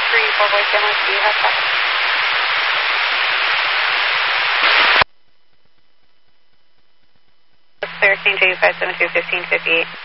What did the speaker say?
4 voice analyst, do you have that? Clear, St. J. 572-1558.